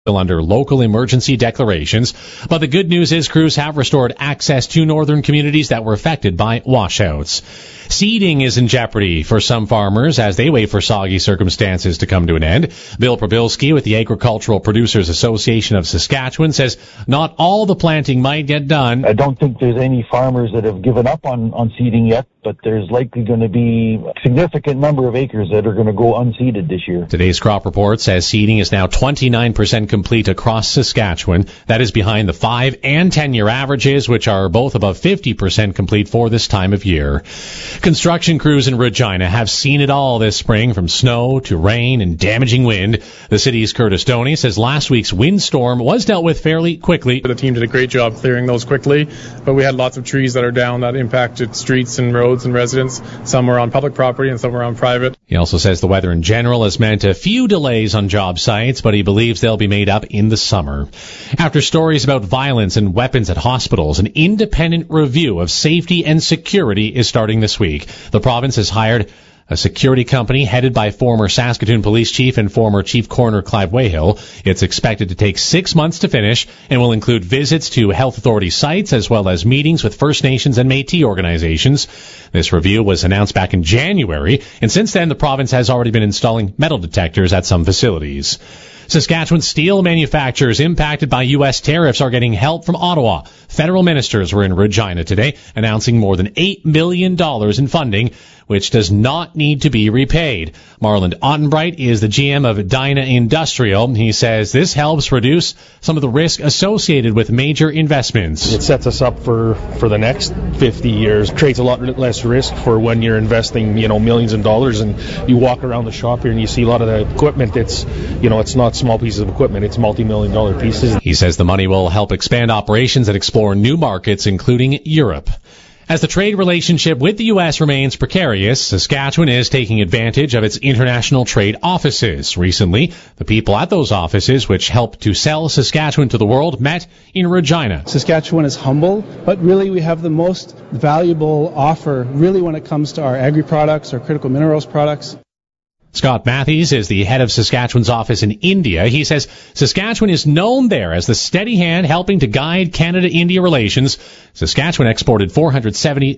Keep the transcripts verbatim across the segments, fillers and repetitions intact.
still under local emergency declarations. But the good news is crews have restored access to northern communities that were affected by washouts. Seeding is in jeopardy for some farmers as they wait for soggy circumstances to come to an end. Bill Probilski with the Agricultural Producers Association of Saskatchewan says not all the planting might get done. I don't think there's any farmers that have given up on, on seeding yet, but there's likely going to be a significant number of acres that are going to go unseeded this year. Today's crop report says seeding is now twenty-nine percent complete across Saskatchewan. That is behind the five and ten year averages, which are both above fifty percent complete for this time of year. Construction crews in Regina have seen it all this spring, from snow to rain and damaging wind. The city's Curtis Stoney says last week's windstorm was dealt with fairly quickly. The team did a great job clearing those quickly, but we had lots of trees that are down that impacted streets and roads and residents. Some were on public property and some were on private. He also says the weather in general has meant a few delays on job sites, but he believes they'll be made up in the summer. After stories about violence and weapons at hospitals, an independent review of safety and security is starting this week. The province has hired a security company headed by former Saskatoon Police Chief and former Chief Coroner Clive Wayhill. It's expected to take six months to finish and will include visits to health authority sites as well as meetings with First Nations and Métis organizations. This review was announced back in January, and since then the province has already been installing metal detectors at some facilities. Saskatchewan steel manufacturers impacted by U S tariffs are getting help from Ottawa. Federal ministers were in Regina today announcing more than eight million dollars in funding, which does not need to be repaid. Marland Ottenbright is the G M of Dyna Industrial. He says this helps reduce some of the risk associated with major investments. It sets us up for, for the next fifty years, creates a lot less risk for when you're investing, you know, millions of dollars, and you walk around the shop here and you see a lot of the equipment. It's, you know, it's not small pieces of equipment, it's multi-million dollar pieces. He says the money will help expand operations and explore new markets, including Europe. As the trade relationship with the U S remains precarious, Saskatchewan is taking advantage of its international trade offices. Recently, the people at those offices, which help to sell Saskatchewan to the world, met in Regina. Saskatchewan is humble, but really we have the most valuable offer, really, when it comes to our agri-products, our critical minerals products. Scott Matthews is the head of Saskatchewan's office in India. He says Saskatchewan is known there as the steady hand helping to guide Canada-India relations. Saskatchewan exported four hundred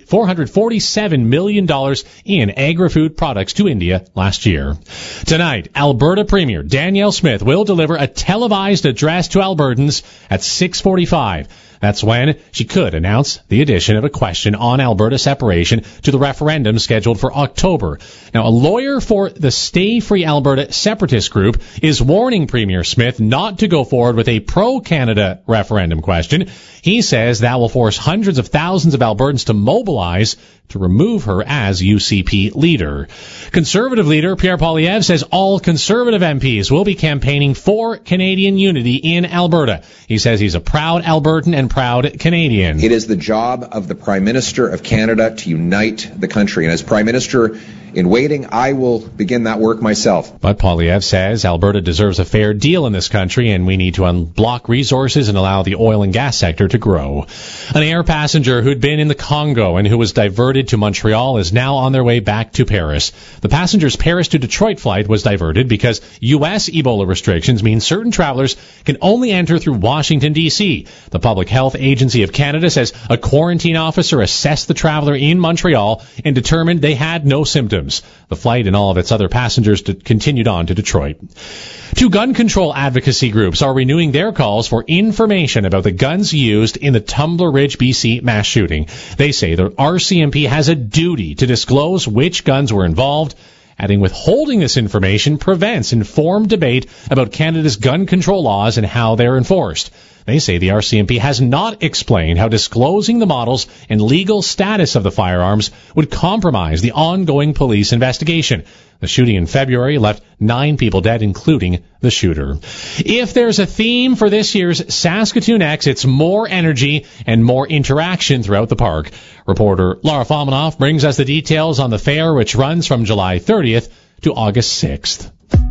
forty-seven million dollars in agri-food products to India last year. Tonight, Alberta Premier Danielle Smith will deliver a televised address to Albertans at six forty-five. That's when she could announce the addition of a question on Alberta separation to the referendum scheduled for October. Now, a lawyer for the Stay Free Alberta separatist group is warning Premier Smith not to go forward with a pro-Canada referendum question. He says that will force hundreds of thousands of Albertans to mobilize to remove her as U C P leader. Conservative leader Pierre Poilievre says all Conservative M Ps will be campaigning for Canadian unity in Alberta. He says he's a proud Albertan and proud Canadian. It is the job of the Prime Minister of Canada to unite the country. And as Prime Minister in waiting, I will begin that work myself. But Poilievre says Alberta deserves a fair deal in this country and we need to unblock resources and allow the oil and gas sector to grow. An air passenger who'd been in the Congo and who was diverted to Montreal is now on their way back to Paris. The passenger's Paris to Detroit flight was diverted because U S Ebola restrictions mean certain travelers can only enter through Washington, D C. The Public Health Agency of Canada says a quarantine officer assessed the traveler in Montreal and determined they had no symptoms. The flight and all of its other passengers continued on to Detroit. Two gun control advocacy groups are renewing their calls for information about the guns used in the Tumbler Ridge, B C mass shooting. They say the R C M P has a duty to disclose which guns were involved, adding withholding this information prevents informed debate about Canada's gun control laws and how they're enforced. They say the R C M P has not explained how disclosing the models and legal status of the firearms would compromise the ongoing police investigation. The shooting in February left nine people dead, including the shooter. If there's a theme for this year's Saskatoon X, it's more energy and more interaction throughout the park. Reporter Laura Fomanoff brings us the details on the fair, which runs from July thirtieth to August sixth.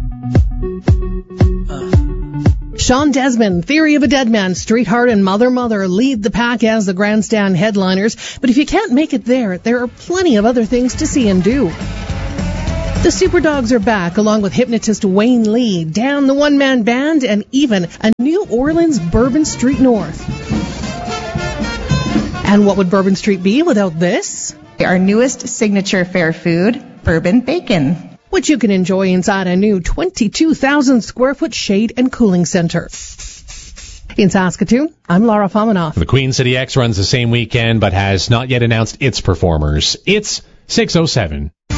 Sean Desmond, Theory of a Deadman, Streetheart, and Mother Mother lead the pack as the grandstand headliners. But if you can't make it there, there are plenty of other things to see and do. The Superdogs are back, along with hypnotist Wayne Lee, Dan the One Man Band, and even a New Orleans Bourbon Street North. And what would Bourbon Street be without this? Our newest signature fair food, bourbon bacon, which you can enjoy inside a new twenty-two thousand square foot shade and cooling center. In Saskatoon, I'm Laura Fominoff. The Queen City X runs the same weekend, but has not yet announced its performers. It's six oh seven.